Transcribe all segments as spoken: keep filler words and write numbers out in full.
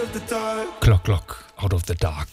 Glock, Glock, out of the dark.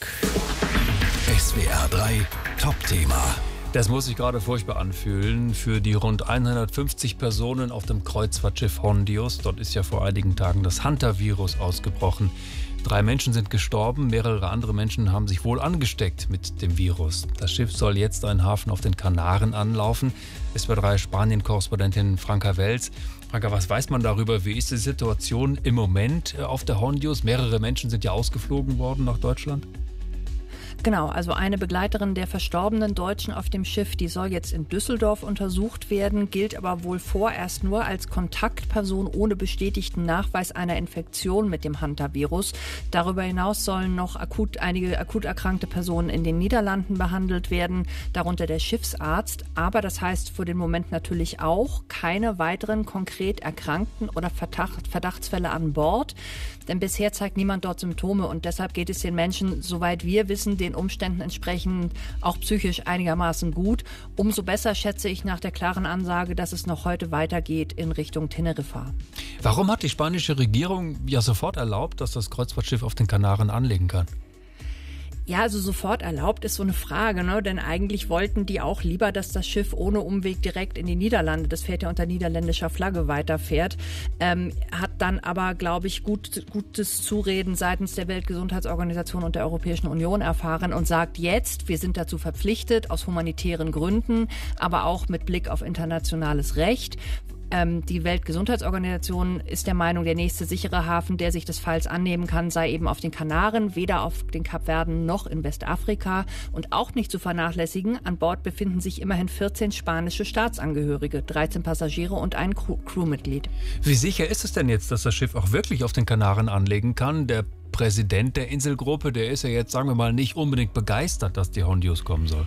S W R drei Top-Thema. Das muss sich gerade furchtbar anfühlen für die rund hundertfünfzig Personen auf dem Kreuzfahrtschiff Hondios. Dort ist ja vor einigen Tagen das Hanta-Virus ausgebrochen. Drei Menschen sind gestorben, mehrere andere Menschen haben sich wohl angesteckt mit dem Virus. Das Schiff soll jetzt einen Hafen auf den Kanaren anlaufen. S W R drei Spanien-Korrespondentin Franka Welz. Franka, was weiß man darüber? Wie ist die Situation im Moment auf der Hondios? Mehrere Menschen sind ja ausgeflogen worden nach Deutschland. Genau, also eine Begleiterin der verstorbenen Deutschen auf dem Schiff, die soll jetzt in Düsseldorf untersucht werden, gilt aber wohl vorerst nur als Kontaktperson ohne bestätigten Nachweis einer Infektion mit dem Hanta-Virus. Darüber hinaus sollen noch akut, einige akut erkrankte Personen in den Niederlanden behandelt werden, darunter der Schiffsarzt. Aber das heißt für den Moment natürlich auch keine weiteren konkret Erkrankten oder Verdacht, Verdachtsfälle an Bord. Denn bisher zeigt niemand dort Symptome und deshalb geht es den Menschen, soweit wir wissen, den Umständen entsprechend auch psychisch einigermaßen gut. Umso besser schätze ich nach der klaren Ansage, dass es noch heute weitergeht in Richtung Teneriffa. Warum hat die spanische Regierung ja sofort erlaubt, dass das Kreuzfahrtschiff auf den Kanaren anlegen kann? Ja, also sofort erlaubt ist so eine Frage, ne? Denn eigentlich wollten die auch lieber, dass das Schiff ohne Umweg direkt in die Niederlande, das fährt ja unter niederländischer Flagge, weiterfährt. Ähm, hat dann aber, glaube ich, gut, gutes Zureden seitens der Weltgesundheitsorganisation und der Europäischen Union erfahren und sagt jetzt, wir sind dazu verpflichtet, aus humanitären Gründen, aber auch mit Blick auf internationales Recht. Die Weltgesundheitsorganisation ist der Meinung, der nächste sichere Hafen, der sich des Falls annehmen kann, sei eben auf den Kanaren, weder auf den Kapverden noch in Westafrika. Und auch nicht zu vernachlässigen, an Bord befinden sich immerhin vierzehn spanische Staatsangehörige, dreizehn Passagiere und ein Crew- Crewmitglied. Wie sicher ist es denn jetzt, dass das Schiff auch wirklich auf den Kanaren anlegen kann? Der Präsident der Inselgruppe, der ist ja jetzt, sagen wir mal, nicht unbedingt begeistert, dass die Hondios kommen soll.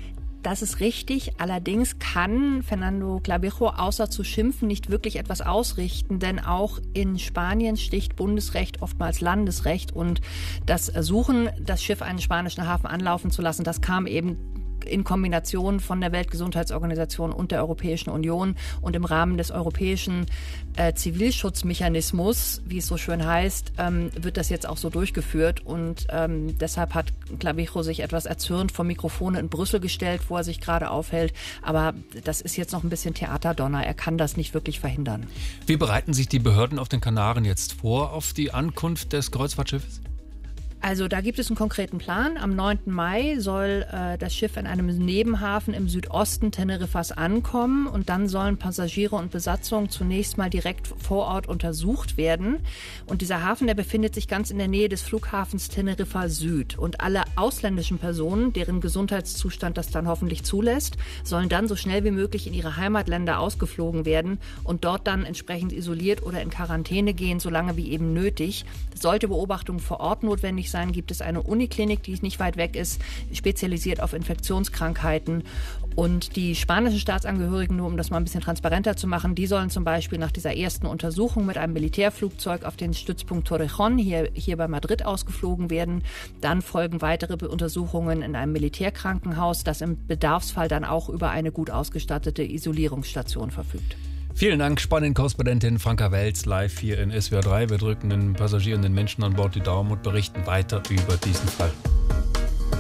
Das ist richtig. Allerdings kann Fernando Clavijo außer zu schimpfen nicht wirklich etwas ausrichten, denn auch in Spanien sticht Bundesrecht oftmals Landesrecht und das Ersuchen, das Schiff einen spanischen Hafen anlaufen zu lassen, das kam eben in Kombination von der Weltgesundheitsorganisation und der Europäischen Union und im Rahmen des europäischen äh, Zivilschutzmechanismus, wie es so schön heißt, ähm, wird das jetzt auch so durchgeführt und ähm, deshalb hat Clavijo sich etwas erzürnt vor Mikrofone in Brüssel gestellt, wo er sich gerade aufhält, aber das ist jetzt noch ein bisschen Theaterdonner, er kann das nicht wirklich verhindern. Wie bereiten sich die Behörden auf den Kanaren jetzt vor auf die Ankunft des Kreuzfahrtschiffes? Also da gibt es einen konkreten Plan. Am neunten Mai soll äh, das Schiff in einem Nebenhafen im Südosten Teneriffas ankommen und dann sollen Passagiere und Besatzung zunächst mal direkt vor Ort untersucht werden. Und dieser Hafen, der befindet sich ganz in der Nähe des Flughafens Teneriffa Süd. Und alle ausländischen Personen, deren Gesundheitszustand das dann hoffentlich zulässt, sollen dann so schnell wie möglich in ihre Heimatländer ausgeflogen werden und dort dann entsprechend isoliert oder in Quarantäne gehen, solange wie eben nötig. Sollte Beobachtung vor Ort notwendig sein, gibt es eine Uniklinik, die nicht weit weg ist, spezialisiert auf Infektionskrankheiten. Und die spanischen Staatsangehörigen, nur um das mal ein bisschen transparenter zu machen, die sollen zum Beispiel nach dieser ersten Untersuchung mit einem Militärflugzeug auf den Stützpunkt Torrejón hier, hier bei Madrid ausgeflogen werden. Dann folgen weitere Untersuchungen in einem Militärkrankenhaus, das im Bedarfsfall dann auch über eine gut ausgestattete Isolierungsstation verfügt. Vielen Dank, Spanien-Korrespondentin Franka Welz, live hier in S W R drei. Wir drücken den Passagieren, den Menschen an Bord die Daumen und berichten weiter über diesen Fall.